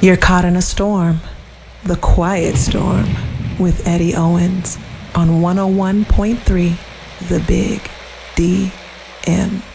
You're caught in a storm, the quiet storm, with Eddie Owens on 101.3 The Big DM.